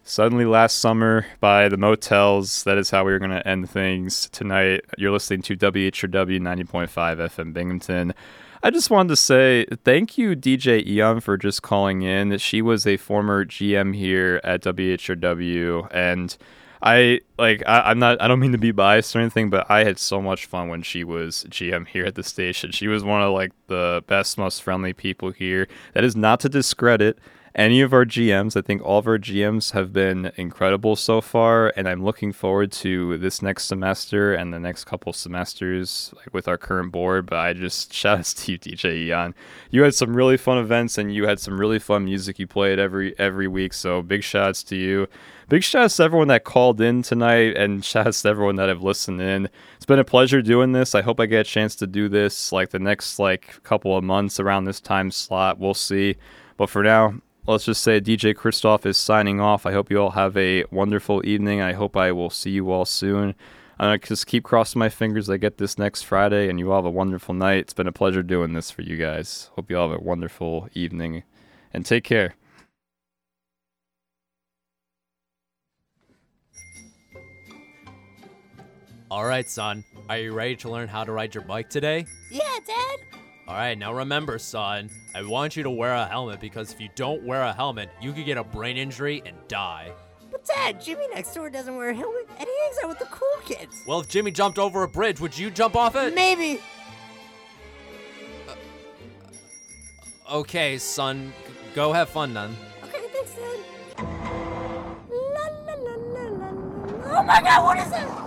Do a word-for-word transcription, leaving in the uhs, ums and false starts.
Suddenly Last Summer by the Motels. That is how we're going to end things tonight. You're listening to W H R W ninety point five F M Binghamton. I just wanted to say thank you, D J Eon, for just calling in. She was a former G M here at W H R W, and I like I, I'm not I don't mean to be biased or anything, but I had so much fun when she was G M here at the station. She was one of like the best, most friendly people here. That is not to discredit any of our G Ms. I think all of our G Ms have been incredible so far, and I'm looking forward to this next semester and the next couple semesters like with our current board. But I just shout out to you, D J Eon. You had some really fun events, and you had some really fun music you played every every week. So big shout outs to you. Big shout outs to everyone that called in tonight, and shout outs to everyone that have listened in. It's been a pleasure doing this. I hope I get a chance to do this like the next like couple of months around this time slot. We'll see. But for now, let's just say D J Christoph is signing off. I hope you all have a wonderful evening. I hope I will see you all soon. Uh, just keep crossing my fingers I get this next Friday, and you all have a wonderful night. It's been a pleasure doing this for you guys. Hope you all have a wonderful evening, and take care. All right, son. Are you ready to learn how to ride your bike today? Yeah, Dad. All right, now remember, son, I want you to wear a helmet because if you don't wear a helmet, you could get a brain injury and die. But Dad, Jimmy next door doesn't wear a helmet, and he hangs out with the cool kids. Well, if Jimmy jumped over a bridge, would you jump off it? Maybe. Uh, okay, son, g- go have fun then. Okay, thanks, Dad. La, la, la, la, la, la. Oh my God, what is that?